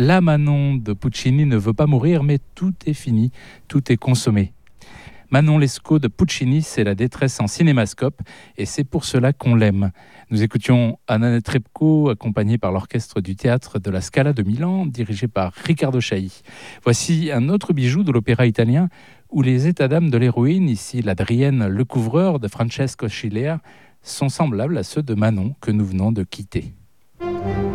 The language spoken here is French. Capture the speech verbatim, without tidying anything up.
La Manon de Puccini ne veut pas mourir, mais tout est fini, tout est consommé. Manon Lescaut de Puccini, c'est la détresse en cinémascope et c'est pour cela qu'on l'aime. Nous écoutions Anna Netrebko, accompagnée par l'orchestre du théâtre de la Scala de Milan, dirigé par Riccardo Chailly. Voici un autre bijou de l'opéra italien où les états d'âme de l'héroïne, ici l'Adrienne Le Couvreur de Francesco Scilea, sont semblables à ceux de Manon que nous venons de quitter.